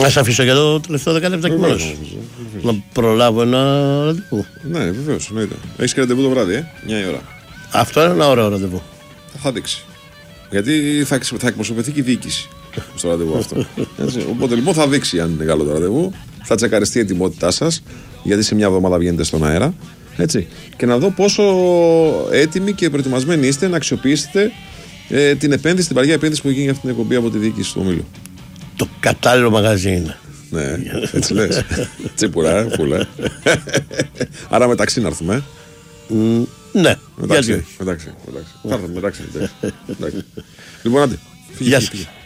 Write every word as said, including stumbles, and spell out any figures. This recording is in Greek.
Να σε αφήσω για το τελευταίο δεκαλεπτάκι μόνος. Να προλάβω ένα ραντεβού. Ναι, βεβαίως. Έχεις και ραντεβού το βράδυ, ε, μια η ώρα. Αυτό είναι ένα ωραίο ραντεβού. Θα δείξει. Γιατί θα, θα εκπροσωπηθεί και η διοίκηση στο ραντεβού αυτό. Έτσι. Οπότε λοιπόν θα δείξει αν είναι καλό το ραντεβού. Θα τσεκαριστεί η ετοιμότητά σας, γιατί σε μια εβδομάδα βγαίνετε στον αέρα. Έτσι. Και να δω πόσο έτοιμοι και προετοιμασμένοι είστε να αξιοποιήσετε ε, την επένδυση, την βαριά επένδυση που γίνει για αυτήν την εκπομπή από τη διοίκηση του ομίλου. Το κατάλληλο μαγαζί είναι. Ναι, έτσι λες. Τσίπουρα, πουλέ. Άρα μεταξύ να έρθουμε. Mm, ναι, μεταξύ. Μεταξύ. Θα έρθουμε μεταξύ. Λοιπόν, άντε. Γεια σας.